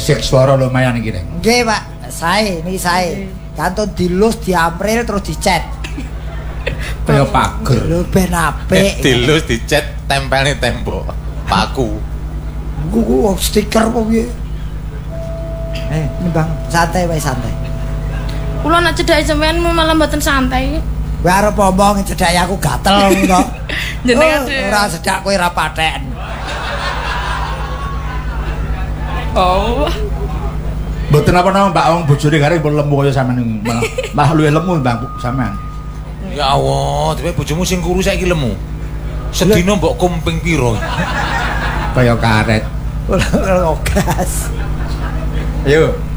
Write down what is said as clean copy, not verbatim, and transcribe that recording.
Sik swara lumayan iki, Reng. Nggih, Pak. Sae, niki sae. Kantun dilus, diampril terus dicet. Kaya pager. Lho ben apik. Dilus dicet tempelne tembok. Paku. Ku stiker apa piye? Bang, santai wae santai. Kula nek cedhake sampean malah mboten santai. Kowe arep omong cedhake aku gatel ngono. Jenengan ora sedak kowe ora paten. Oh. Mboten apa-apa Mbak wong bojone kare pun lemu kaya sampean malah luwih lemu Mbak sampean. Ya Allah, dhewe bojomu sing kuru saiki lemu. Sedina mbok kumping piro? Kaya karet. Gas. Ayo.